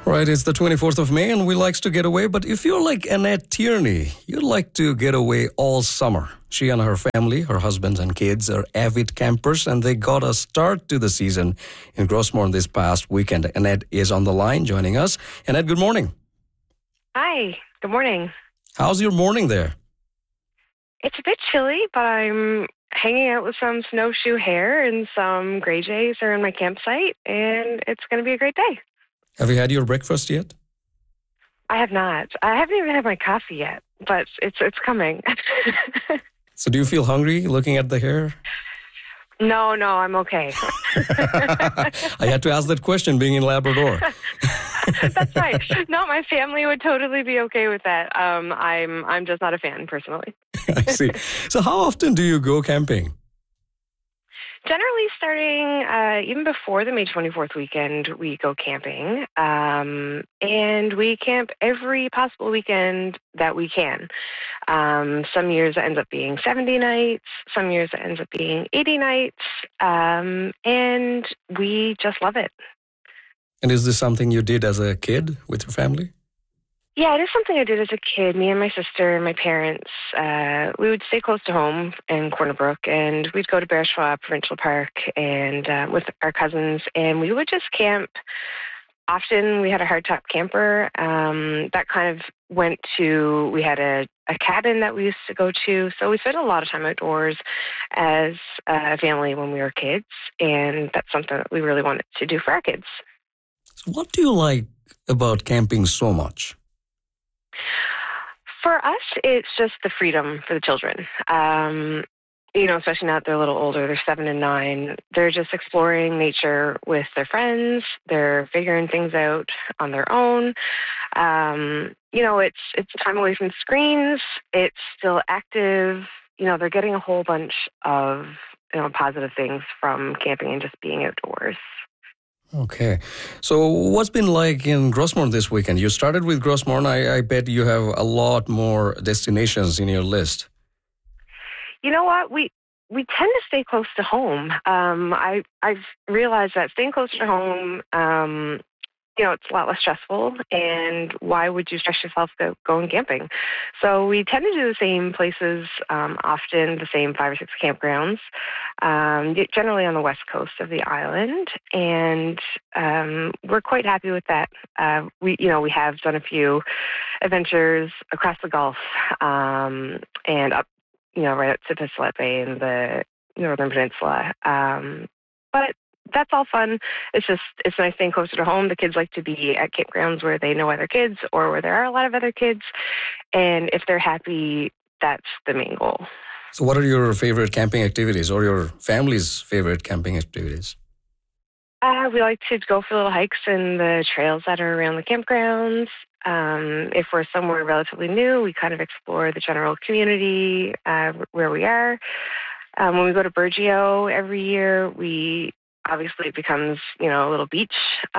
Right, it's the 24th of May and we likes to get away, but if you're like Annette Tierney, you'd like to get away all summer. She and her family, her husband and kids, are avid campers and they got a start to the season in Grossmorn this past weekend. Annette is on the line joining us. Annette, good morning. Hi, good morning. How's your morning there? It's a bit chilly, but I'm hanging out with some snowshoe hare and some gray jays around my campsite, and it's going to be a great day. Have you had your breakfast yet? I have not. I haven't even had my coffee yet, but it's coming. So do you feel hungry looking at the hare? No, I'm okay. I had to ask that question being in Labrador. That's right. No, my family would totally be okay with that. I'm just not a fan personally. I see. So how often do you go camping? Generally, starting even before the May 24th weekend, we go camping, and we camp every possible weekend that we can. Some years it ends up being 70 nights, some years it ends up being 80 nights, and we just love it. And is this something you did as a kid with your family? Yeah, it is something I did as a kid. Me and my sister and my parents, we would stay close to home in Corner Brook, and we'd go to Bearschwa Provincial Park and with our cousins, and we would just camp. Often we had a hardtop camper that kind of we had a cabin that we used to go to, so we spent a lot of time outdoors as a family when we were kids, and that's something that we really wanted to do for our kids. So what do you like about camping so much? For us, it's just the freedom for the children. Especially now that they're a little older, they're 7 and 9. They're just exploring nature with their friends. They're figuring things out on their own. It's time away from screens. It's still active. They're getting a whole bunch of positive things from camping and just being outdoors. Okay. So what's been like in Grossmorn this weekend? You started with Grossmorn. I bet you have a lot more destinations in your list. You know what? We tend to stay close to home. I've realized that staying closer to home, it's a lot less stressful. And why would you stress yourself going camping? So we tend to do the same places often, the same 5 or 6 campgrounds, generally on the west coast of the island. And we're quite happy with that. We have done a few adventures across the Gulf and up, right up to Pistolet Bay in the Northern Peninsula. But that's all fun. It's nice staying closer to home. The kids like to be at campgrounds where they know other kids or where there are a lot of other kids. And if they're happy, that's the main goal. So what are your favorite camping activities or your family's favorite camping activities? We like to go for little hikes in the trails that are around the campgrounds. If we're somewhere relatively new, we kind of explore the general community where we are. When we go to Burgeo every year, obviously it becomes, a little beach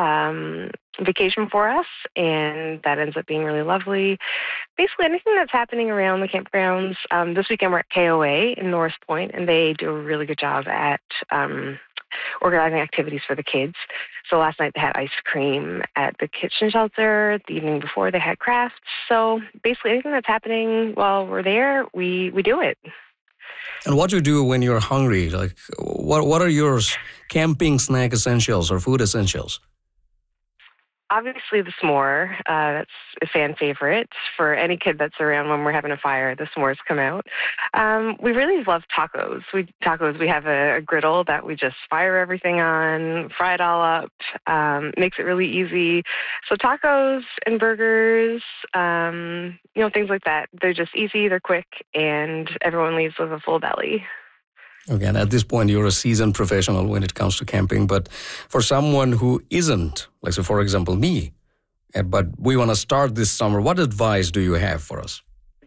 vacation for us, and that ends up being really lovely. Basically, anything that's happening around the campgrounds. This weekend we're at KOA in Norris Point, and they do a really good job at organizing activities for the kids. So last night they had ice cream at the kitchen shelter. The evening before they had crafts. So basically anything that's happening while we're there, we do it. And what do you do when you're hungry? Like, what are your camping snack essentials or food essentials? Obviously, the s'more. That's a fan favorite for any kid that's around when we're having a fire. The s'mores come out. We really love tacos. We have a griddle that we just fire everything on, fry it all up. Makes it really easy. So tacos and burgers, things like that. They're just easy, they're quick, and everyone leaves with a full belly. Again, at this point, you're a seasoned professional when it comes to camping. But for someone who isn't, like, say, for example, me, but we want to start this summer, what advice do you have for us?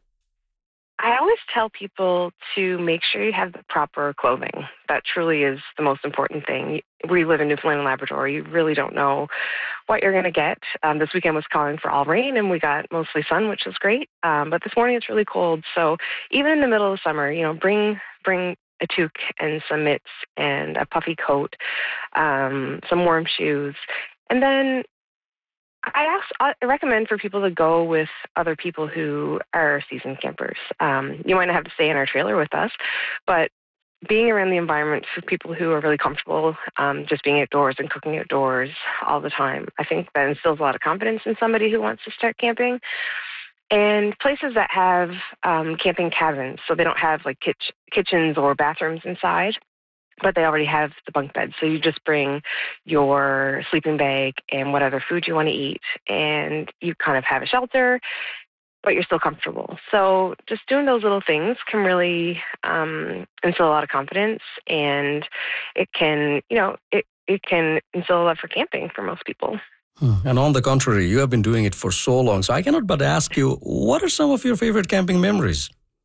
I always tell people to make sure you have the proper clothing. That truly is the most important thing. We live in Newfoundland and Labrador. You really don't know what you're going to get. This weekend was calling for all rain, and we got mostly sun, which is great. But this morning it's really cold. So even in the middle of summer, bring a toque and some mitts and a puffy coat, some warm shoes. And then I recommend for people to go with other people who are seasoned campers. You might not have to stay in our trailer with us, but being around the environment for people who are really comfortable, just being outdoors and cooking outdoors all the time, I think that instills a lot of confidence in somebody who wants to start camping. And places that have camping cabins, so they don't have like kitchens or bathrooms inside, but they already have the bunk beds. So you just bring your sleeping bag and what other food you want to eat, and you kind of have a shelter, but you're still comfortable. So just doing those little things can really instill a lot of confidence, and it can, it can instill a love for camping for most people. And on the contrary, you have been doing it for so long. So I cannot but ask you, what are some of your favorite camping memories?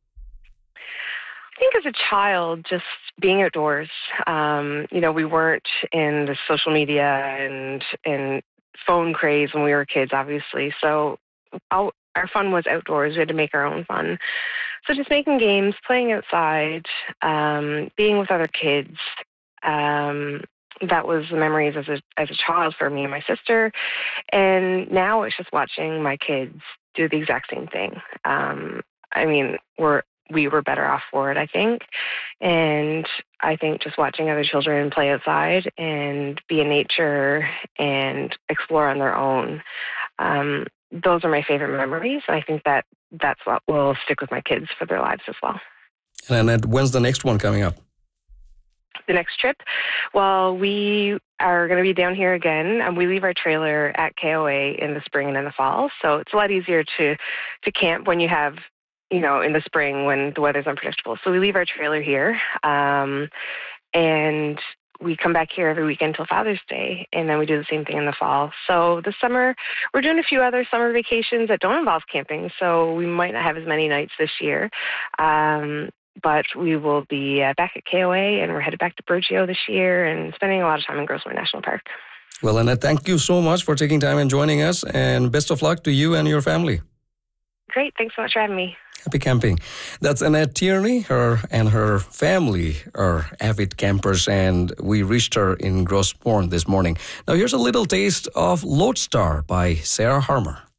I think as a child, just being outdoors, we weren't in the social media and phone craze when we were kids, obviously. So our fun was outdoors. We had to make our own fun. So just making games, playing outside, being with other kids, that was the memories as a child for me and my sister. And now it's just watching my kids do the exact same thing. We were better off for it, I think. And I think just watching other children play outside and be in nature and explore on their own, those are my favorite memories. I think that's what will stick with my kids for their lives as well. And when's the next one coming up? The next trip? Well, we are going to be down here again, and we leave our trailer at KOA in the spring and in the fall. So it's a lot easier to camp when you have, in the spring when the weather's unpredictable. So we leave our trailer here, and we come back here every weekend until Father's Day, and then we do the same thing in the fall. So this summer, we're doing a few other summer vacations that don't involve camping, so we might not have as many nights this year. But we will be back at KOA, and we're headed back to Burgeo this year and spending a lot of time in Grossmoor National Park. Well, Annette, thank you so much for taking time and joining us, and best of luck to you and your family. Great. Thanks so much for having me. Happy camping. That's Annette Tierney. Her and her family are avid campers, and we reached her in Grossmoor this morning. Now, here's a little taste of Lodestar by Sarah Harmer.